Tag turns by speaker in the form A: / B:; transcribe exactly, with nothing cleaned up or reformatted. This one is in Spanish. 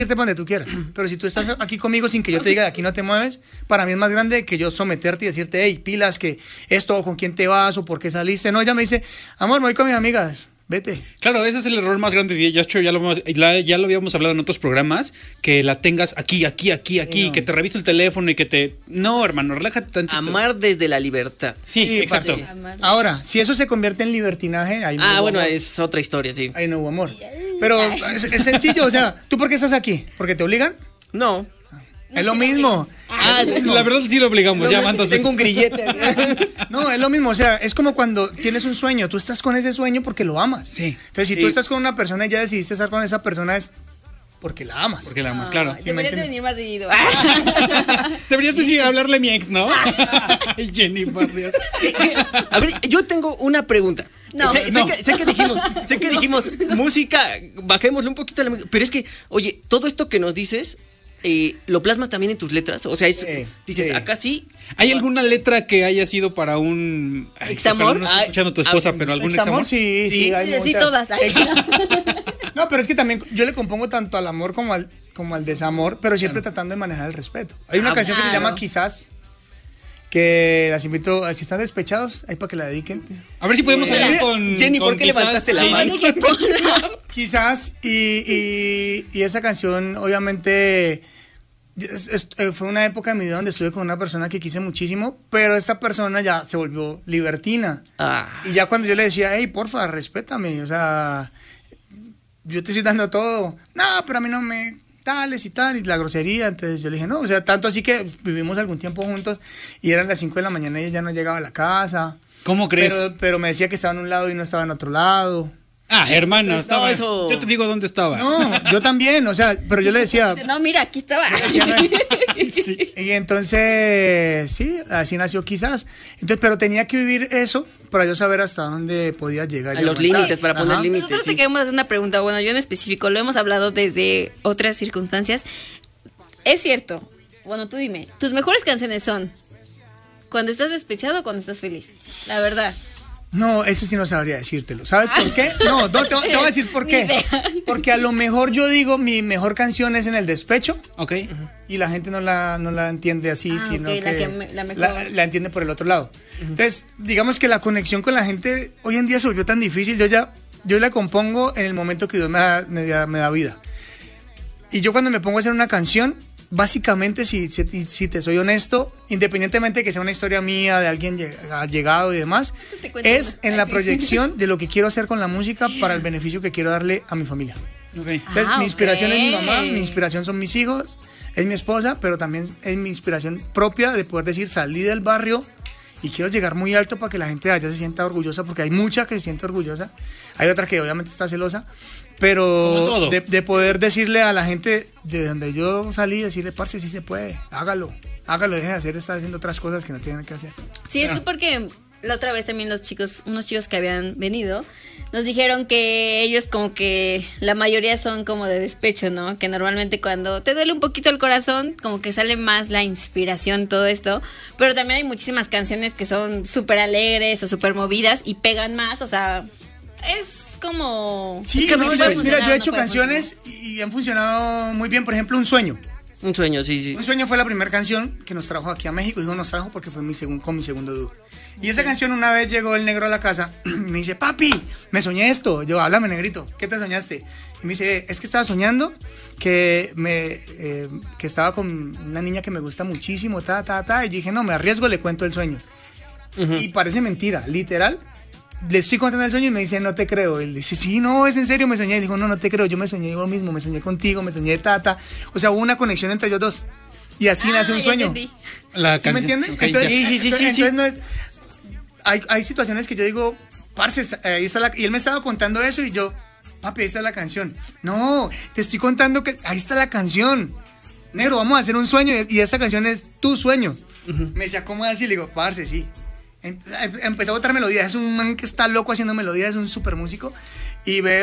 A: irte para donde tú quieras. Pero si tú estás aquí conmigo sin que yo te diga de aquí no te mueves, para mí es más grande que yo someterte y decirte, hey, pilas, que esto, con quién te vas o por qué saliste. No, ella me dice, amor, me voy con mis amigas. Vete.
B: Claro, ese es el error más grande. De hecho, ya lo, ya lo habíamos hablado en otros programas. Que la tengas aquí, aquí, aquí, aquí. No. Que te revise el teléfono y que te... No, hermano, relájate tantito.
C: Amar desde la libertad.
B: Sí, sí, exacto.
A: Sí. Ahora, si eso se convierte en libertinaje... Ahí no
C: ah, bueno,
A: amor.
C: Es otra historia, sí.
A: Ahí no hubo amor. Pero es, es sencillo, o sea, ¿tú por qué estás aquí? ¿Porque te obligan?
C: No.
A: No es lo mismo.
B: Ah, la verdad sí lo obligamos, lo ya cuántas veces.
C: Tengo un grillete.
A: No, es lo mismo, o sea, es como cuando tienes un sueño, tú estás con ese sueño porque lo amas.
B: Sí.
A: Entonces, si
B: sí.
A: tú estás con una persona y ya decidiste estar con esa persona es porque la amas.
B: Porque la amas, ah, claro.
D: ¿Sí deberías de venir más seguido.
B: Deberías decir, hablarle a mi ex, ¿no? Ay, Jenny, por Dios.
C: A ver, yo tengo una pregunta.
D: No,
C: sé,
D: no.
C: Sé, que, sé que dijimos, sé que dijimos música, bajémosle un poquito la música, pero es que, oye, todo esto que nos dices, eh, lo plasmas también en tus letras, o sea, es, sí, dices, sí. Acá sí.
B: ¿Hay alguna letra que haya sido para un
D: examor?
B: No estoy escuchando a tu esposa, ah, pero algún examor.
A: Sí, sí, sí,
D: hay sí todas.
A: No, pero es que también yo le compongo tanto al amor como al, como al desamor, pero siempre claro. tratando de manejar el respeto. Hay una ah, canción claro. que se llama Quizás, que las invito, si están despechados, ahí para que la dediquen.
B: A ver si podemos
A: eh,
B: salir con
C: Jenny,
B: con
C: ¿por qué
B: quizás,
C: levantaste la
B: sí.
C: mano?
A: Quizás, y, y, y esa canción, obviamente, es, es, fue una época en mi vida donde estuve con una persona que quise muchísimo, pero esta persona ya se volvió libertina. Ah. Y ya cuando yo le decía, hey, porfa, respétame, o sea, yo te estoy dando todo. No, pero a mí no me... tales y tal, y la grosería, entonces yo le dije, no, o sea, tanto así que vivimos algún tiempo juntos y eran las cinco de la mañana y ella ya no llegaba a la casa.
B: ¿Cómo crees?
A: Pero, pero me decía que estaba en un lado y no estaba en otro lado.
B: Ah, hermano,
C: pues
B: estaba
C: no,
B: eso. Yo te digo dónde estaba.
A: No, yo también, o sea, pero yo le decía.
D: No, mira, aquí estaba.
A: Decía, no, sí. Y entonces, sí, así nació Quizás. Entonces, pero tenía que vivir eso para yo saber hasta dónde podía llegar.
C: A los límites, para poner
D: Ajá.
C: límites.
D: Nosotros
C: sí.
D: te queremos hacer una pregunta, bueno, yo en específico, lo hemos hablado desde otras circunstancias. Es cierto, bueno, tú dime, tus mejores canciones son cuando estás despechado o cuando estás feliz, la verdad.
A: No, eso sí no sabría decírtelo. ¿Sabes por qué? No, no te, te voy a decir por qué. Porque a lo mejor yo digo mi mejor canción es en el despecho.
B: Ok.
A: Y la gente no la, no la entiende así,
D: ah,
A: sino
D: okay,
A: que,
D: la, que me, la,
A: la, la entiende por el otro lado. Uh-huh. Entonces, digamos que la conexión con la gente hoy en día se volvió tan difícil. Yo ya, yo la compongo en el momento que Dios me da, me da, me da vida. Y yo cuando me pongo a hacer una canción, básicamente, si, si, si te soy honesto, independientemente de que sea una historia mía, de alguien llegado y demás, es en la proyección de lo que quiero hacer con la música para el beneficio que quiero darle a mi familia. Okay. Entonces, ah, mi inspiración okay. es mi mamá, mi inspiración son mis hijos, es mi esposa, pero también es mi inspiración propia de poder decir, salí del barrio y quiero llegar muy alto para que la gente de allá se sienta orgullosa, porque hay mucha que se siente orgullosa, hay otra que obviamente está celosa, pero de, de poder decirle a la gente de donde yo salí, decirle, parce, sí se puede, hágalo, hágalo, deje de hacer, está haciendo otras cosas que no tienen que hacer.
D: Sí, es porque la otra vez también los chicos, unos chicos que habían venido, nos dijeron que ellos como que la mayoría son como de despecho, ¿no? Que normalmente cuando te duele un poquito el corazón, como que sale más la inspiración, todo esto, pero también hay muchísimas canciones que son súper alegres o súper movidas y pegan más, o sea... Es como...
A: Sí,
D: es que
A: no,
D: no
A: yo, mira, yo he hecho canciones y, y han funcionado muy bien. Por ejemplo, Un Sueño.
C: Un Sueño, sí, sí.
A: Un Sueño fue la primera canción que nos trajo aquí a México. Digo, nos trajo porque fue mi segun, con mi segundo dúo. Y esa canción, una vez llegó el negro a la casa, me dice, papi, me soñé esto. Yo, háblame, negrito, ¿qué te soñaste? Y me dice, es que estaba soñando que, me, eh, que estaba con una niña que me gusta muchísimo, ta, ta, ta. Y yo dije, no, me arriesgo, le cuento el sueño. Uh-huh. Y parece mentira, literal. Le estoy contando el sueño y me dice, no te creo. Él dice, sí, no, es en serio, me soñé. Y dijo, no, no te creo, yo me soñé yo mismo, me soñé contigo, me soñé de tata. O sea, hubo una conexión entre ellos dos. Y así ah, nace un sueño.
B: La
A: ¿Sí me entienden? Okay, entonces, sí, sí, sí, entonces, sí, sí. Entonces no es, hay, hay situaciones que yo digo, parce, ahí está la... Y él me estaba contando eso y yo, papi, ahí está la canción. No, te estoy contando que ahí está la canción. Negro, vamos a hacer un sueño y esa canción es tu sueño. Uh-huh. Me decía, ¿cómo es así? Le digo, parce, sí. Empezó a botar melodías, es un man que está loco haciendo melodías, es un super músico y ve